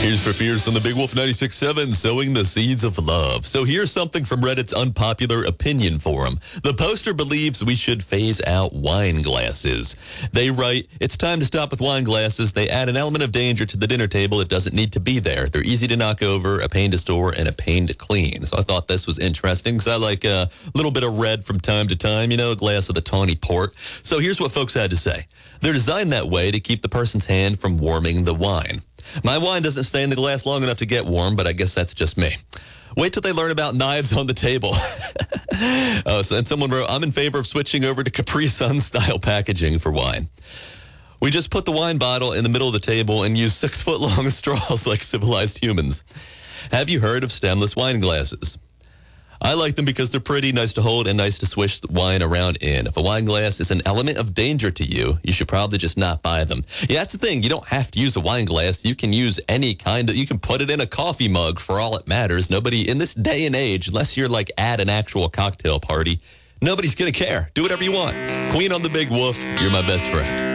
Here's for Fierce on the Big Wolf 96.7, sowing the seeds of love. So here's something from Reddit's unpopular opinion forum. The poster believes we should phase out wine glasses. They write, it's time to stop with wine glasses. They add an element of danger to the dinner table that doesn't need to be there. They're easy to knock over, a pain to store, and a pain to clean. So I thought this was interesting because I like a little bit of red from time to time, you know, a glass of the tawny port. So here's what folks had to say. They're designed that way to keep the person's hand from warming the wine. My wine doesn't stay in the glass long enough to get warm, but I guess that's just me. Wait till they learn about knives on the table. And someone wrote, I'm in favor of switching over to Capri Sun style packaging for wine. We just put the wine bottle in the middle of the table and use 6-foot-long straws like civilized humans. Have you heard of stemless wine glasses? I like them because they're pretty, nice to hold, and nice to swish the wine around in. If a wine glass is an element of danger to you, you should probably just not buy them. Yeah, that's the thing. You don't have to use a wine glass. You can use any kind of, you can put it in a coffee mug for all it matters. Nobody, in this day and age, unless you're like at an actual cocktail party, nobody's going to care. Do whatever you want. Queen on the Big Wolf, you're my best friend.